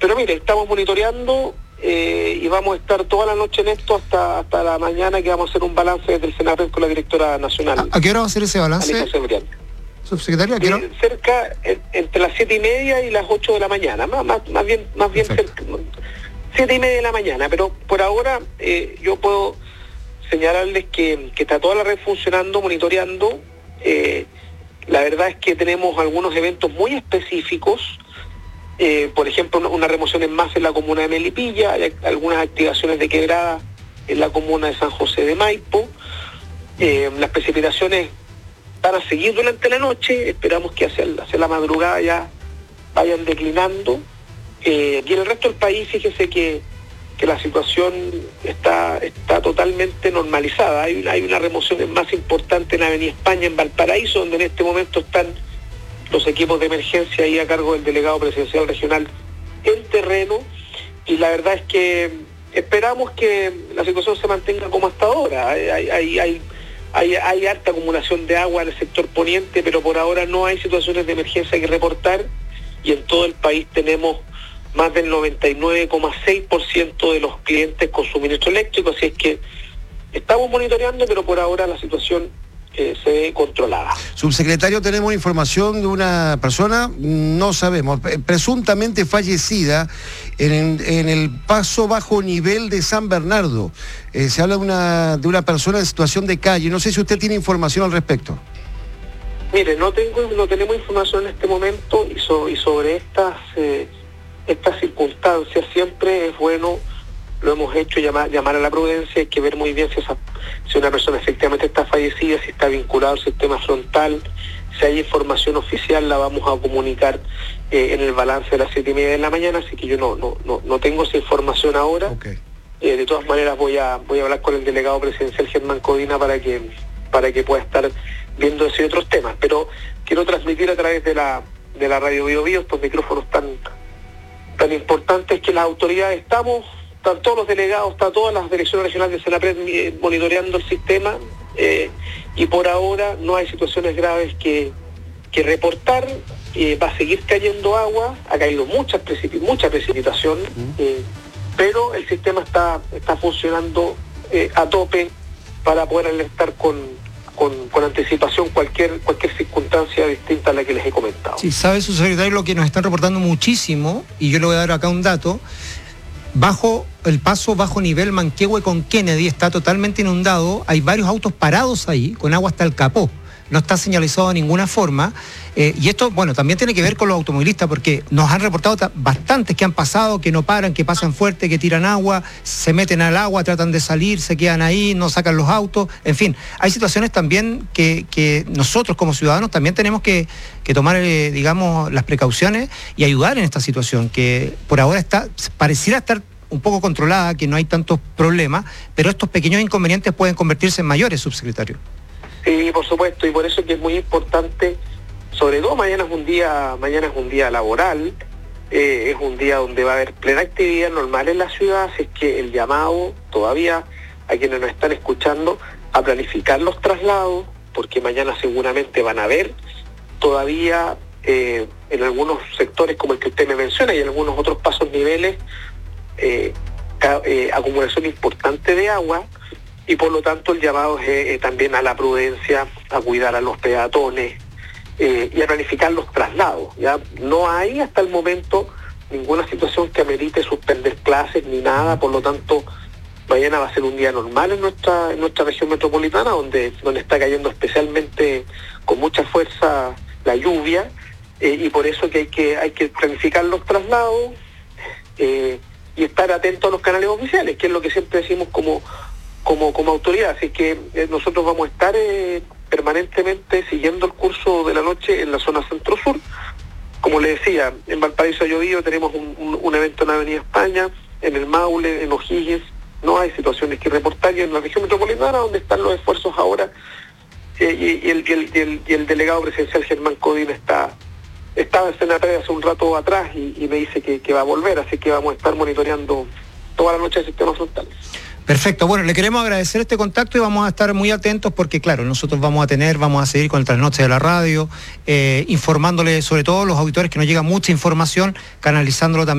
Pero mire, estamos monitoreando y vamos a estar toda la noche en esto hasta la mañana, que vamos a hacer un balance desde el Senapred con la directora nacional. ¿A qué hora va a ser ese balance? Subsecretaria, ¿a qué hora? Cerca, entre las 7:30 y las 8 de la mañana, más bien cerca, 7:30 de la mañana, pero por ahora yo puedo señalarles que está toda la red funcionando, monitoreando. La verdad es que tenemos algunos eventos muy específicos, por ejemplo, una remoción en masa en la comuna de Melipilla, hay algunas activaciones de quebrada en la comuna de San José de Maipo. Las precipitaciones van a seguir durante la noche, esperamos que hacia la madrugada ya vayan declinando. Y en el resto del país, fíjese que la situación está totalmente normalizada. Hay una remoción más importante en Avenida España, en Valparaíso, donde en este momento están los equipos de emergencia ahí a cargo del delegado presidencial regional en terreno, y la verdad es que esperamos que la situación se mantenga como hasta ahora. Hay alta acumulación de agua en el sector poniente, pero por ahora no hay situaciones de emergencia que reportar, y en todo el país tenemos más del 99,6% de los clientes con suministro eléctrico, así es que estamos monitoreando, pero por ahora la situación se ve controlada. Subsecretario, tenemos información de una persona, no sabemos, presuntamente fallecida en el paso bajo nivel de San Bernardo. Se habla de una persona en situación de calle. No sé si usted tiene información al respecto. Mire, no tenemos información en este momento, y sobre estas circunstancias siempre es bueno, lo hemos hecho, llamar a la prudencia. Hay que ver muy bien si una persona efectivamente está fallecida, si está vinculado al sistema frontal. Si hay información oficial, la vamos a comunicar en el balance de las 7:30 de la mañana, así que yo no tengo esa información ahora. Okay. De todas maneras voy a hablar con el delegado presidencial Germán Codina para que pueda estar viendo ese y otros temas, pero quiero transmitir a través de la radio Bio Bio, estos micrófonos tan importantes, que las autoridades están todos los delegados, está todas las direcciones regionales de Senapred monitoreando el sistema, y por ahora no hay situaciones graves que reportar. Va a seguir cayendo agua, ha caído mucha precipitación, pero el sistema está funcionando a tope para poder alertar con anticipación cualquier circunstancia distinta a la que les he comentado. Sí, sabe, subsecretario, lo que nos están reportando muchísimo, y yo le voy a dar acá un dato. El paso bajo nivel Manquehue con Kennedy está totalmente inundado, hay varios autos parados ahí, con agua hasta el capó, no está señalizado de ninguna forma, y esto, bueno, también tiene que ver con los automovilistas, porque nos han reportado bastantes que han pasado, que no paran, que pasan fuerte, que tiran agua, se meten al agua, tratan de salir, se quedan ahí, no sacan los autos, en fin, hay situaciones también que nosotros como ciudadanos también tenemos que tomar, digamos, las precauciones y ayudar en esta situación, que por ahora pareciera estar un poco controlada, que no hay tantos problemas, pero estos pequeños inconvenientes pueden convertirse en mayores, subsecretario. Sí, por supuesto, y por eso es que es muy importante, sobre todo mañana es un día laboral, es un día donde va a haber plena actividad normal en la ciudad, así es que el llamado todavía a quienes nos están escuchando a planificar los traslados, porque mañana seguramente van a haber todavía en algunos sectores como el que usted me menciona y en algunos otros pasos niveles, acumulación importante de agua, y por lo tanto el llamado es también a la prudencia, a cuidar a los peatones y a planificar los traslados. Ya no hay hasta el momento ninguna situación que amerite suspender clases ni nada, por lo tanto mañana va a ser un día normal en nuestra región metropolitana, donde está cayendo especialmente con mucha fuerza la lluvia, y por eso que hay que planificar los traslados y estar atentos a los canales oficiales, que es lo que siempre decimos como autoridad. Así que nosotros vamos a estar permanentemente siguiendo el curso de la noche en la zona centro-sur. Como le decía, en Valparaíso ha llovido, tenemos un evento en Avenida España, en el Maule, en O'Higgins, no hay situaciones que reportar, y en la región metropolitana, donde están los esfuerzos ahora, y el delegado presidencial Germán Codina estaba en Senapred hace un rato atrás y me dice que va a volver, así que vamos a estar monitoreando toda la noche el sistema frontal. Perfecto, bueno, le queremos agradecer este contacto y vamos a estar muy atentos porque, claro, nosotros vamos a seguir con el trasnoche de la radio, informándole sobre todo a los auditores que nos llega mucha información, canalizándolo también